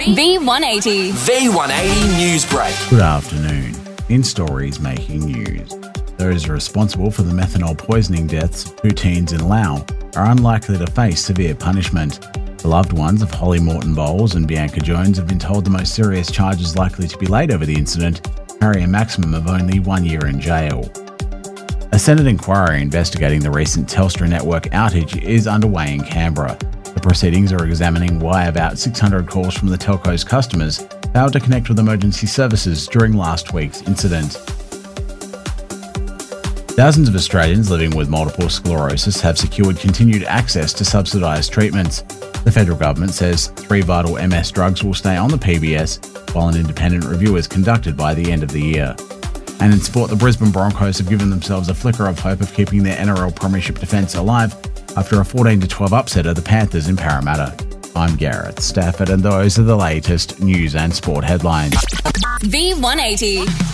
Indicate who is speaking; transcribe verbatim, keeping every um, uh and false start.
Speaker 1: V one eighty.
Speaker 2: V one eighty News Break.
Speaker 3: Good afternoon. In stories making news, those responsible for the methanol poisoning deaths of two teens in Laos are unlikely to face severe punishment. The loved ones of Holly Morton Bowles and Bianca Jones have been told the most serious charges likely to be laid over the incident carry a maximum of only one year in jail. A Senate inquiry investigating the recent Telstra network outage is underway in Canberra. The proceedings are examining why about six hundred calls from the telco's customers failed to connect with emergency services during last week's incident. Thousands of Australians living with multiple sclerosis have secured continued access to subsidised treatments. The federal government says three vital M S drugs will stay on the P B S, while an independent review is conducted by the end of the year. And in sport, the Brisbane Broncos have given themselves a flicker of hope of keeping their N R L Premiership defence alive after a fourteen to twelve upset of the Panthers in Parramatta. I'm Gareth Stafford, and those are the latest news and sport headlines.
Speaker 1: V one eighty.